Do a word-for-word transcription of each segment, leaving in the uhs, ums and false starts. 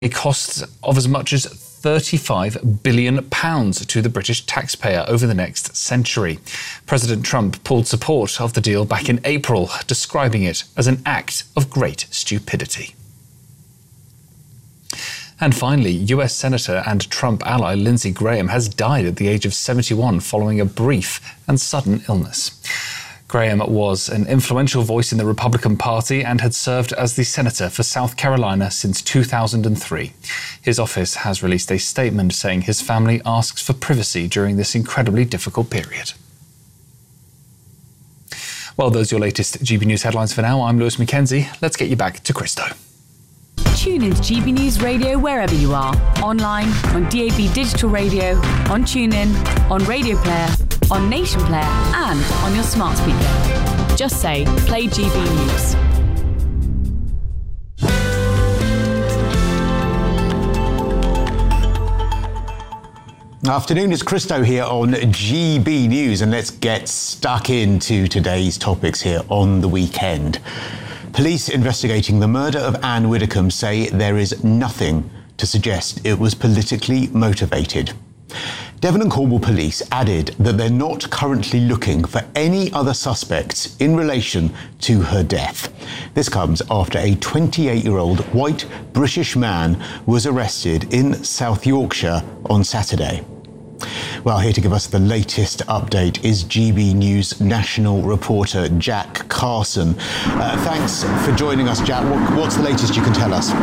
costs of as much as thirty-five billion pounds to the British taxpayer over the next century. President Trump pulled support of the deal back in April, describing it as an act of great stupidity. And finally, U S Senator and Trump ally Lindsey Graham has died at the age of seventy-one following a brief and sudden illness. Graham was an influential voice in the Republican Party and had served as the senator for South Carolina since two thousand three. His office has released a statement saying his family asks for privacy during this incredibly difficult period. Well, those are your latest G B News headlines for now. I'm Lewis Mackenzie. Let's get you back to Christo. Tune into G B News Radio wherever you are. Online, on D A B Digital Radio, on TuneIn, on Radio Player, on Nation Player and on your smart speaker. Just say, play G B News. Afternoon, it's Christo here on G B News, and let's get stuck into today's topics here on the weekend. Police investigating the murder of Anne Widdecombe say there is nothing to suggest it was politically motivated. Devon and Cornwall Police added that they're not currently looking for any other suspects in relation to her death. This comes after a twenty-eight-year-old white British man was arrested in South Yorkshire on Saturday. Well, here to give us the latest update is G B News national reporter Jack Carson. Uh, thanks for joining us, Jack. What, what's the latest you can tell us?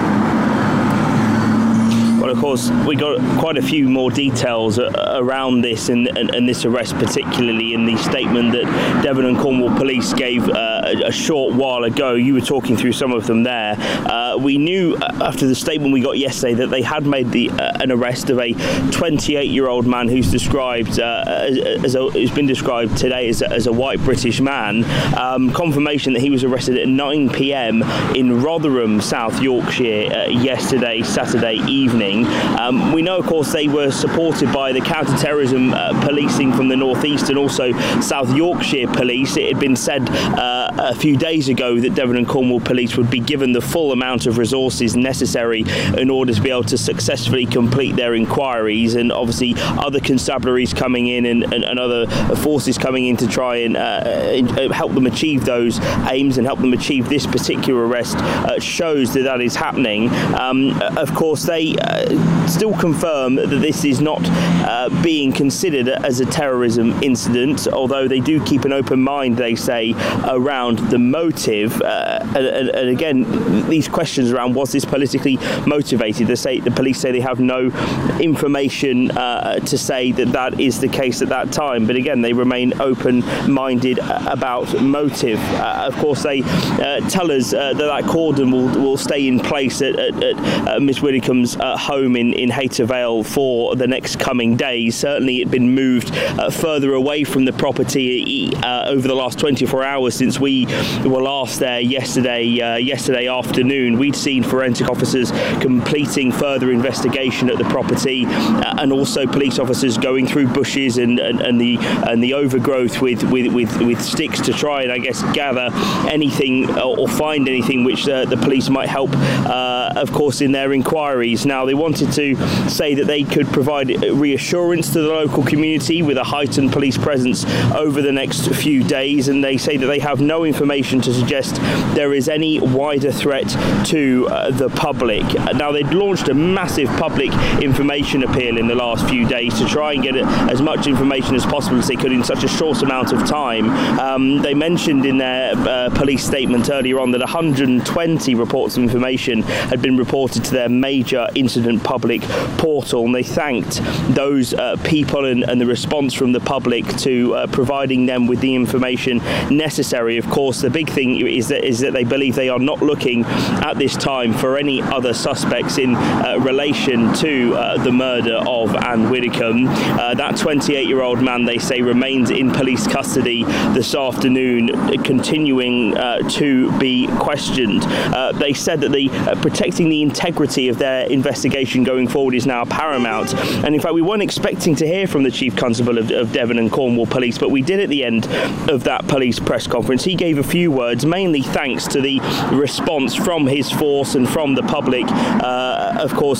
Well, of course, we got quite a few more details around this and, and, and this arrest, particularly in the statement that Devon and Cornwall Police gave uh, a short while ago. You were talking through some of them there. Uh, we knew after the statement we got yesterday that they had made the uh, an arrest of a twenty-eight-year-old man who's described uh, as a, who's been described today as a, as a white British man. Um, confirmation that he was arrested at nine p.m. in Rotherham, South Yorkshire, uh, yesterday, Saturday evening. Um, we know, of course, they were supported by the counter-terrorism uh, policing from the northeast and also South Yorkshire Police. It had been said uh, a few days ago that Devon and Cornwall Police would be given the full amount of resources necessary in order to be able to successfully complete their inquiries, and obviously other constabularies coming in and, and, and other forces coming in to try and uh, help them achieve those aims and help them achieve this particular arrest uh, shows that that is happening. Um, of course, they uh, still confirm that this is not uh, being considered as a terrorism incident, although they do keep an open mind, they say, around the motive. Uh, and, and again, these questions around was this politically motivated, they say, the police say they have no information uh, to say that that is the case at that time. But again, they remain open-minded about motive. Uh, of course, they uh, tell us uh, that that cordon will, will stay in place at, at, at uh, Miss Widdecombe's uh, home in, in Hayter Vale for the next coming days. Certainly it had been moved uh, further away from the property uh, over the last twenty-four hours since we were last there yesterday uh, yesterday afternoon. We'd seen forensic officers completing further investigation at the property uh, and also police officers going through bushes and, and, and the and the overgrowth with, with, with, with sticks to try and, I guess, gather anything or, or find anything which uh, the police might help, uh, of course, in their inquiries. Now, they wanted to say that they could provide reassurance to the local community with a heightened police presence over the next few days, and they say that they have no information to suggest there is any wider threat to uh, the public. Now, they'd launched a massive public information appeal in the last few days to try and get as much information as possible as they could in such a short amount of time. Um, they mentioned in their uh, police statement earlier on that one hundred twenty reports of information had been reported to their major incident public portal, and they thanked those uh, people and, and the response from the public to uh, providing them with the information necessary. Of course, the big thing is that is that they believe they are not looking at this time for any other suspects in uh, relation to uh, the murder of Anne Widdecombe. Uh, that twenty-eight-year-old man, they say, remains in police custody this afternoon, continuing uh, to be questioned. Uh, they said that the uh, protecting the integrity of their investigation investigation going forward is now paramount. And in fact, we weren't expecting to hear from the Chief Constable of, of Devon and Cornwall Police, but we did at the end of that police press conference. He gave a few words, mainly thanks to the response from his force and from the public. Uh, of course,